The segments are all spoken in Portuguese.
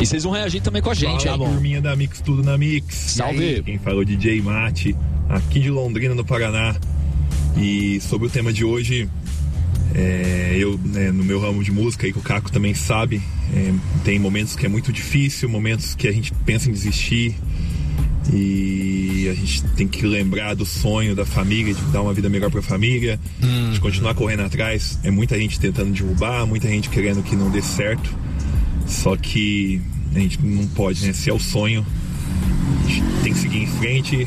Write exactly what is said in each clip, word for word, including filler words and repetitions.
E vocês vão reagir também com a gente, Fala, hein? turminha da Mix Tudo na Mix. Salve! Quem falou D J Mate, aqui de Londrina, no Paraná. E sobre o tema de hoje, é, eu, né, no meu ramo de música, aí que o Caco também sabe, é, tem momentos que é muito difícil, momentos que a gente pensa em desistir. E a gente tem que lembrar do sonho da família, de dar uma vida melhor pra família, hum. de continuar correndo atrás. É muita gente tentando derrubar, muita gente querendo que não dê certo. Só que a gente não pode, né? Se é o sonho, a gente tem que seguir em frente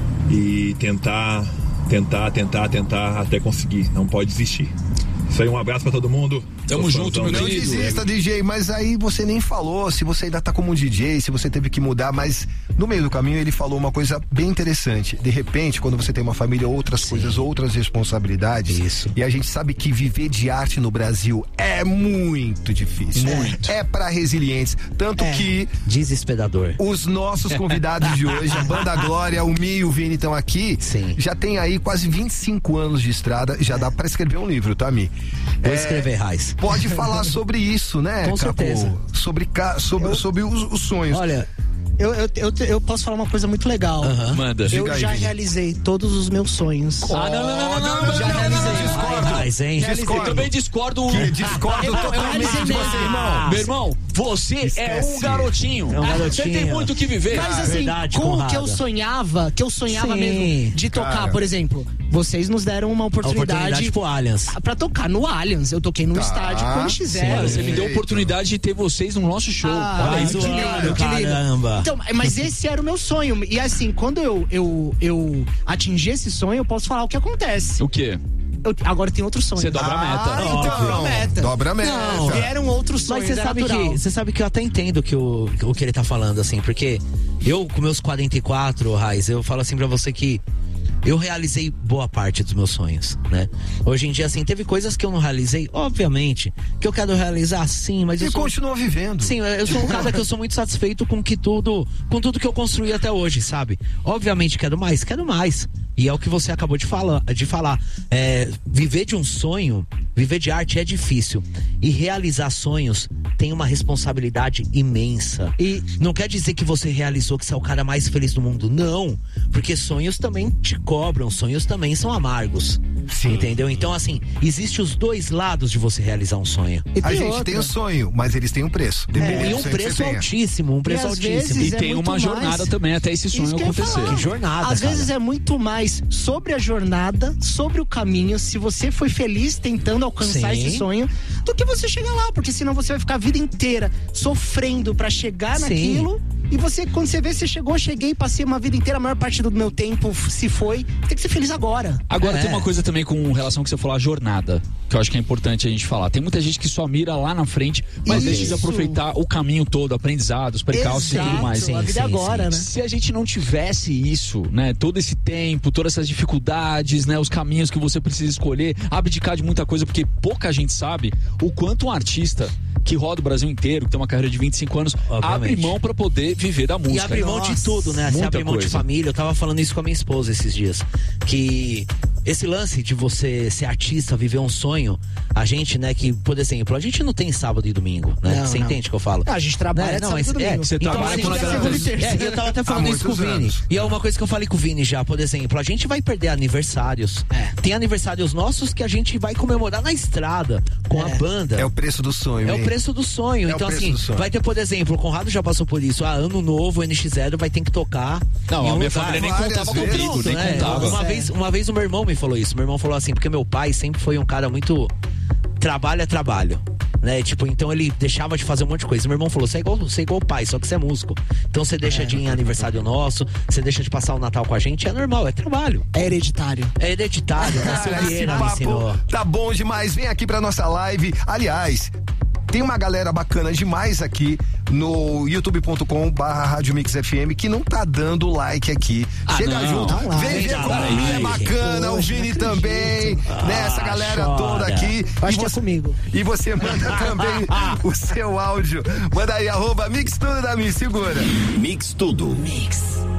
e tentar, tentar, tentar, tentar até conseguir. Não pode desistir. Isso aí, um abraço pra todo mundo. Tamo junto, meu Não querido. desista, D J, mas aí você nem falou se você ainda tá como D J, se você teve que mudar, mas no meio do caminho ele falou uma coisa bem interessante. De repente, quando você tem uma família, outras Sim. coisas, outras responsabilidades. Isso. E a gente sabe que viver de arte no Brasil é muito difícil. Muito. É pra resilientes. Tanto é. que Desesperador. os nossos convidados de hoje, a Banda Glória, o Mi e o Vini estão aqui. Sim. Já tem aí quase vinte e cinco anos de estrada. Já dá pra escrever um livro, tá, Mi? Vou É, escrever, Raiz. Pode falar sobre isso, né, Com Caco? certeza. Sobre, sobre, Eu- sobre os, os sonhos. Olha, eu, eu, eu, eu posso falar uma coisa muito legal. Aham. Manda. Eu Diga aí, já Vini. realizei todos os meus sonhos. Ah, não, não, não, não, não, Já não, não, realizei. não, discordo. Ai, Raiz, hein? Realizei. Eu também discordo. Que discordo Eu- eu totalmente realizei de mesmo. você, irmão. Meu irmão, você é Esquece. um garotinho. É um garotinho. Você tem muito o que viver. Mas Ah, assim, verdade, com o Conrado. que eu sonhava, que eu sonhava Sim. mesmo de tocar, Cara. por exemplo, vocês nos deram uma A oportunidade, oportunidade pro Allianz. pra tocar no Allianz. Eu toquei num Tá. estádio com o X zero. Olha, você me deu a Perfeito. oportunidade de ter vocês no nosso show. Ah, Olha Vai isso. que lindo, zoando, que lindo. caramba. Então, mas esse era o meu sonho. E assim, quando eu, eu, eu atingi esse sonho, eu posso falar o que acontece. O quê? Eu- agora tem outro sonho. Você dobra a meta. Ah, Dobra a então, meta. dobra a meta. Não, vieram outros sonhos. Mas você é sabe natural. que você sabe que eu até entendo que o, o que ele tá falando, assim, porque eu, com meus quarenta e quatro, Raiz, eu falo assim pra você que eu realizei boa parte dos meus sonhos, né? Hoje em dia, assim, teve coisas que eu não realizei, obviamente, que eu quero realizar, sim, mas E eu sou... continua vivendo. Sim, eu sou um cara que eu sou muito satisfeito com que tudo, com tudo que eu construí até hoje, sabe? Obviamente quero mais, quero mais. E é o que você acabou de falar, de falar. É, viver de um sonho, viver de arte é difícil. E realizar sonhos tem uma responsabilidade imensa. E não quer dizer que você realizou que você é o cara mais feliz do mundo. Não. Porque sonhos também te cobram, sonhos também são amargos. Sim. Entendeu? Então, assim, existe os dois lados de você realizar um sonho. E A tem gente outra. tem o sonho, mas eles têm um preço. É, Dependendo e do um sonho que preço você tenha. altíssimo, um preço às altíssimo. vezes E é tem muito uma jornada mais. também até esse sonho Isso que eu ia acontecer. falar. Que jornada, Às cara. vezes é muito mais sobre a jornada, sobre o caminho, se você foi feliz tentando alcançar Sim. esse sonho, do que você chegar lá, porque senão você vai ficar a vida inteira sofrendo pra chegar Sim. naquilo. E você, quando você vê, você chegou, cheguei, passei uma vida inteira, a maior parte do meu tempo se foi. Tem que ser feliz agora. Agora É. tem uma coisa também com relação que você falou, a jornada, que eu acho que é importante a gente falar. Tem muita gente que só mira lá na frente, mas deixa de Isso. aproveitar o caminho todo, aprendizados, percalços e Exato, tudo mais. a Sim, vida sim, é agora, né? Se a gente não tivesse isso, né, todo esse tempo, todas essas dificuldades, né, os caminhos que você precisa escolher, abdicar de muita coisa, porque pouca gente sabe o quanto um artista que roda o Brasil inteiro, que tem uma carreira de vinte e cinco anos, Obviamente. abre mão pra poder viver da música. E abre mão de Nossa, tudo, né? Você muita abre mão de coisa. família. Eu tava falando isso com a minha esposa esses dias. Que esse lance de você ser artista, viver um sonho, a gente, né, que, por exemplo, a gente não tem sábado e domingo, né? Não, você não. entende o que eu falo? Ah, a gente trabalha Né? de Não, sábado e mas domingo. é, Você então, trabalha assim, quando a é, galera- segunda e terça. é, eu tava até falando Há isso com o muitos Vini. anos. E é uma coisa que eu falei com o Vini já, por exemplo, a gente vai perder aniversários. É. Tem aniversários nossos que a gente vai comemorar na estrada, com É. a banda. É o preço do sonho. É o hein? preço do sonho. É o então, preço assim, do sonho. vai ter, por exemplo, o Conrado já passou por isso. Ah, ano novo, o N X zero vai ter que tocar. Não, em a um minha lugar. família nem várias contava vezes. comigo, nem né? contava. Uma É. vez, uma vez o meu irmão me falou isso. Meu irmão falou assim, porque meu pai sempre foi um cara muito trabalho é trabalho. Né? Tipo, então ele deixava de fazer um monte de coisa. Meu irmão falou: você é igual, você é igual o pai, só que você é músico. Então você deixa de ir em aniversário nosso, você deixa de passar o Natal com a gente, é normal, é trabalho. É hereditário. É hereditário, né? Seu Cara, esse Vieira me papo ensinou. tá bom demais. Vem aqui pra nossa live. Aliás, tem uma galera bacana demais aqui no youtube ponto com barra Rádio Mix F M que não tá dando like aqui. Ah, Chega não. junto. Dá um like. Vem ver Dá como like. o Vini é bacana, o Poxa, Vini não também. acredito. Né, essa Ah, galera chora. toda aqui. Eu acho E que é você- comigo. E você manda também o seu áudio. Manda aí, arroba Mix Tudo da Mi, segura. Mix Tudo. Mix.